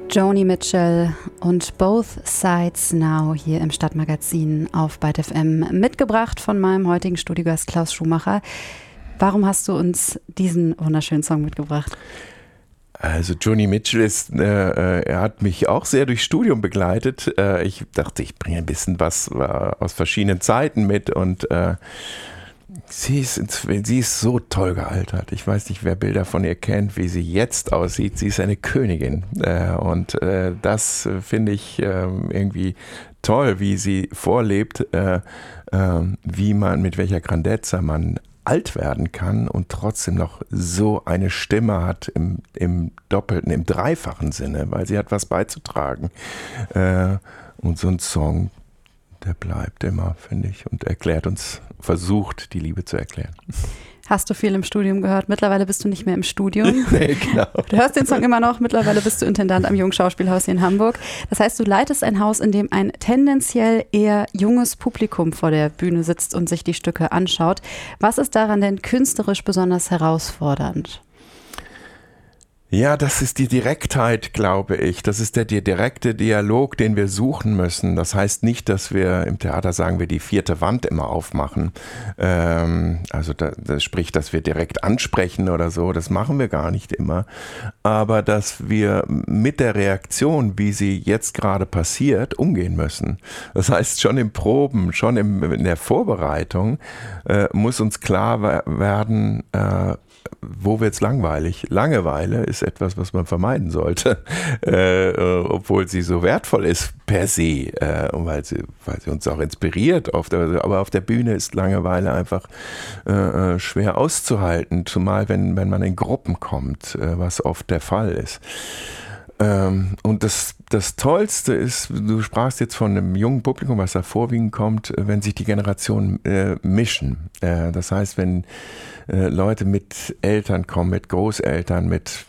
Joni Mitchell und Both Sides Now hier im Stadtmagazin auf Byte FM, mitgebracht von meinem heutigen Studiogast Klaus Schumacher. Warum hast du uns diesen wunderschönen Song mitgebracht? Also Joni Mitchell er hat mich auch sehr durchs Studium begleitet. Ich dachte, ich bringe ein bisschen was aus verschiedenen Zeiten mit und sie ist so toll gealtert. Ich weiß nicht, wer Bilder von ihr kennt, wie sie jetzt aussieht. Sie ist eine Königin und das finde ich irgendwie toll, wie sie vorlebt, mit welcher Grandezza man alt werden kann und trotzdem noch so eine Stimme hat im doppelten, im dreifachen Sinne, weil sie hat was beizutragen. Und so ein Song, der bleibt immer, finde ich, und versucht, die Liebe zu erklären. Hast du viel im Studium gehört? Mittlerweile bist du nicht mehr im Studium. Nee, genau. Du hörst den Song immer noch. Mittlerweile bist du Intendant am Jungschauspielhaus hier in Hamburg. Das heißt, du leitest ein Haus, in dem ein tendenziell eher junges Publikum vor der Bühne sitzt und sich die Stücke anschaut. Was ist daran denn künstlerisch besonders herausfordernd? Ja, das ist die Direktheit, glaube ich. Das ist der direkte Dialog, den wir suchen müssen. Das heißt nicht, dass wir im Theater, sagen wir, die vierte Wand immer aufmachen. Also das spricht, dass wir direkt ansprechen oder so. Das machen wir gar nicht immer. Aber dass wir mit der Reaktion, wie sie jetzt gerade passiert, umgehen müssen. Das heißt, schon im Proben, schon in der Vorbereitung muss uns klar werden, wo wird's langweilig? Langeweile ist etwas, was man vermeiden sollte, obwohl sie so wertvoll ist per se, und weil sie uns auch inspiriert. Aber auf der Bühne ist Langeweile einfach schwer auszuhalten, zumal wenn man in Gruppen kommt, was oft der Fall ist. Und das Tollste ist, du sprachst jetzt von einem jungen Publikum, was da vorwiegend kommt, wenn sich die Generationen mischen. Das heißt, wenn Leute mit Eltern kommen, mit Großeltern, mit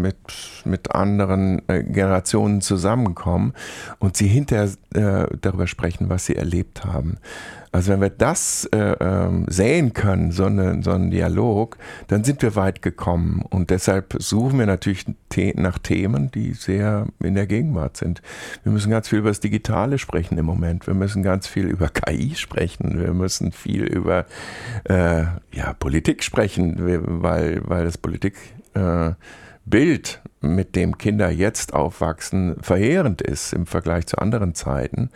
anderen Generationen zusammenkommen und sie hinterher darüber sprechen, was sie erlebt haben. Also wenn wir das sehen können, so einen Dialog, dann sind wir weit gekommen. Und deshalb suchen wir natürlich nach Themen, die sehr in der Gegenwart sind. Wir müssen ganz viel über das Digitale sprechen im Moment. Wir müssen ganz viel über KI sprechen. Wir müssen viel über Politik sprechen, weil das Politikbild, mit dem Kinder jetzt aufwachsen, verheerend ist im Vergleich zu anderen Zeiten.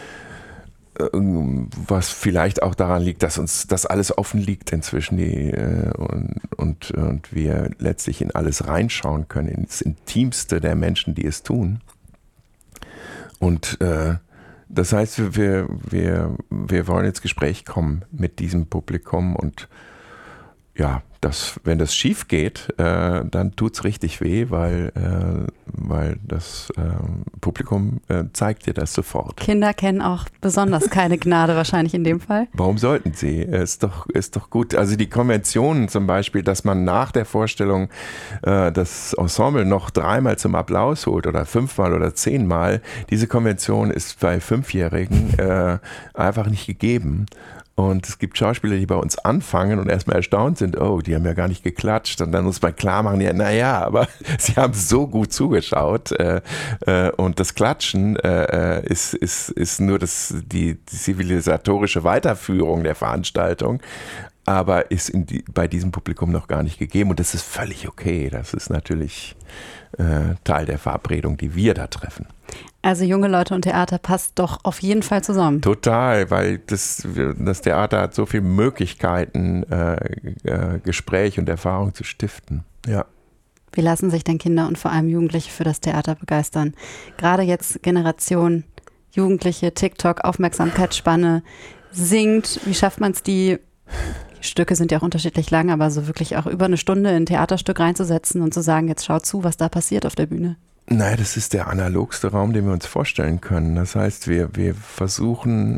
Was vielleicht auch daran liegt, dass uns das alles offen liegt inzwischen und wir letztlich in alles reinschauen können, ins Intimste der Menschen, die es tun. Und das heißt, wir wollen ins Gespräch kommen mit diesem Publikum und ja, wenn das schief geht, dann tut's richtig weh, weil das Publikum zeigt dir das sofort. Kinder kennen auch besonders keine Gnade wahrscheinlich in dem Fall. Warum sollten sie? Ist doch gut. Also die Konventionen zum Beispiel, dass man nach der Vorstellung das Ensemble noch 3-mal zum Applaus holt oder 5-mal oder 10-mal, diese Konvention ist bei 5-Jährigen einfach nicht gegeben. Und es gibt Schauspieler, die bei uns anfangen und erstmal erstaunt sind, oh, die haben ja gar nicht geklatscht. Und dann muss man klar machen, aber sie haben so gut zugeschaut. Und das Klatschen ist nur die zivilisatorische Weiterführung der Veranstaltung, aber ist bei diesem Publikum noch gar nicht gegeben. Und das ist völlig okay. Das ist natürlich Teil der Verabredung, die wir da treffen. Also junge Leute und Theater passt doch auf jeden Fall zusammen. Total, weil das Theater hat so viele Möglichkeiten, Gespräch und Erfahrung zu stiften. Ja. Wie lassen sich denn Kinder und vor allem Jugendliche für das Theater begeistern? Gerade jetzt Generation Jugendliche, TikTok, Aufmerksamkeitsspanne sinkt. Wie schafft man es, die Stücke sind ja auch unterschiedlich lang, aber so wirklich auch über eine Stunde in ein Theaterstück reinzusetzen und zu sagen, jetzt schau zu, was da passiert auf der Bühne? Naja, das ist der analogste Raum, den wir uns vorstellen können. Das heißt, wir versuchen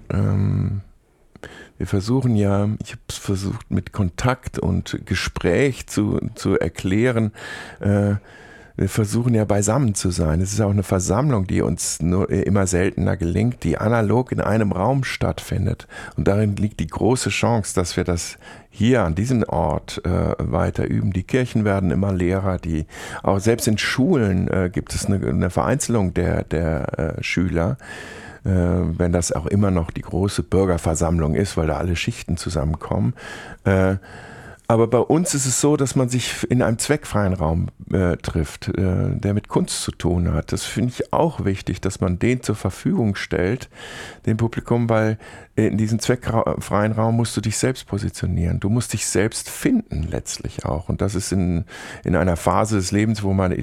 ja, ich habe es versucht mit Kontakt und Gespräch zu erklären, wir versuchen ja beisammen zu sein. Es ist auch eine Versammlung, die uns nur immer seltener gelingt, die analog in einem Raum stattfindet. Und darin liegt die große Chance, dass wir das hier an diesem Ort weiter üben. Die Kirchen werden immer leerer. Auch selbst in Schulen gibt es eine Vereinzelung der Schüler, wenn das auch immer noch die große Bürgerversammlung ist, weil da alle Schichten zusammenkommen. Aber bei uns ist es so, dass man sich in einem zweckfreien Raum trifft, der mit Kunst zu tun hat. Das finde ich auch wichtig, dass man den zur Verfügung stellt, dem Publikum, weil in diesem zweckfreien Raum musst du dich selbst positionieren. Du musst dich selbst finden letztlich auch. Und das ist in einer Phase des Lebens, wo man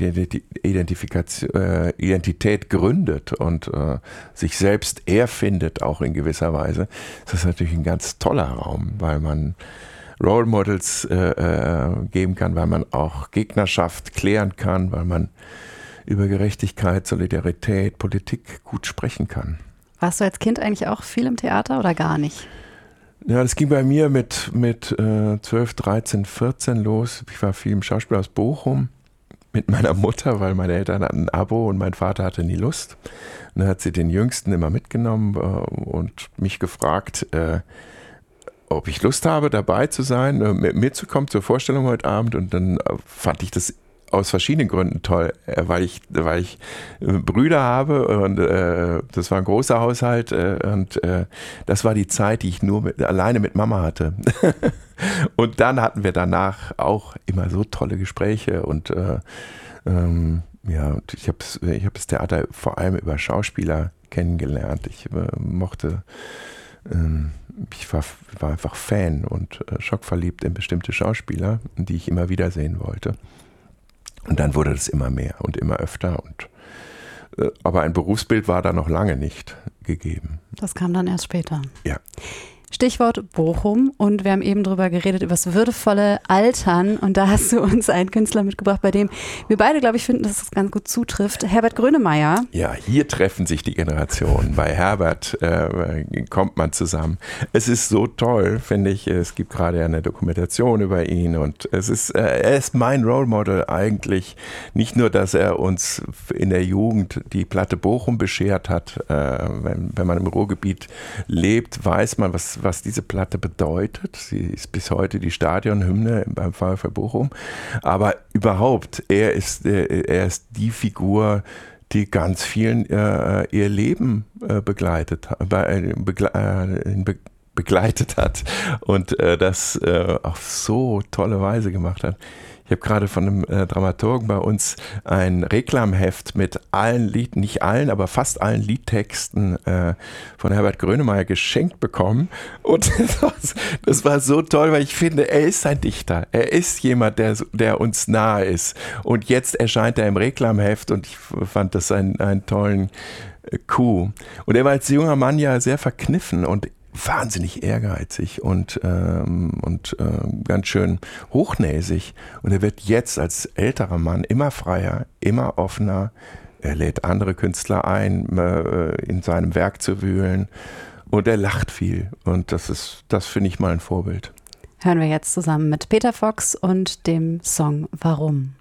Identität gründet und sich selbst erfindet, auch in gewisser Weise. Das ist natürlich ein ganz toller Raum, weil man Role Models geben kann, weil man auch Gegnerschaft klären kann, weil man über Gerechtigkeit, Solidarität, Politik gut sprechen kann. Warst du als Kind eigentlich auch viel im Theater oder gar nicht? Ja, das ging bei mir mit 12, 13, 14 los. Ich war viel im Schauspielhaus Bochum mit meiner Mutter, weil meine Eltern hatten ein Abo und mein Vater hatte nie Lust. Und dann hat sie den Jüngsten immer mitgenommen und mich gefragt, ob ich Lust habe, dabei zu sein, mitzukommen zur Vorstellung heute Abend. Und dann fand ich das aus verschiedenen Gründen toll, weil ich Brüder habe und das war ein großer Haushalt und das war die Zeit, die ich nur alleine mit Mama hatte. Und dann hatten wir danach auch immer so tolle Gespräche und ja, ich habe das Theater vor allem über Schauspieler kennengelernt. Ich war einfach Fan und schockverliebt in bestimmte Schauspieler, die ich immer wiedersehen wollte. Und dann wurde das immer mehr und immer öfter. Aber ein Berufsbild war da noch lange nicht gegeben. Das kam dann erst später. Ja. Stichwort Bochum und wir haben eben drüber geredet, über das würdevolle Altern und da hast du uns einen Künstler mitgebracht, bei dem wir beide, glaube ich, finden, dass das ganz gut zutrifft. Herbert Grönemeyer. Ja, hier treffen sich die Generationen. Bei Herbert kommt man zusammen. Es ist so toll, finde ich. Es gibt gerade eine Dokumentation über ihn und er ist mein Role Model eigentlich. Nicht nur, dass er uns in der Jugend die Platte Bochum beschert hat. Wenn man im Ruhrgebiet lebt, weiß man, was diese Platte bedeutet. Sie ist bis heute die Stadionhymne beim VfL Bochum. Aber überhaupt, er ist die Figur, die ganz vielen ihr Leben begleitet hat und das auf so tolle Weise gemacht hat. Ich habe gerade von einem Dramaturgen bei uns ein Reklamheft mit nicht allen, aber fast allen Liedtexten von Herbert Grönemeyer geschenkt bekommen. Und das war so toll, weil ich finde, er ist ein Dichter. Er ist jemand, der uns nahe ist. Und jetzt erscheint er im Reklamheft und ich fand das einen tollen Coup. Und er war als junger Mann ja sehr verkniffen und wahnsinnig ehrgeizig und ganz schön hochnäsig. Und er wird jetzt als älterer Mann immer freier, immer offener. Er lädt andere Künstler ein, in seinem Werk zu wühlen. Und er lacht viel. Und das finde ich mal ein Vorbild. Hören wir jetzt zusammen mit Peter Fox und dem Song Warum?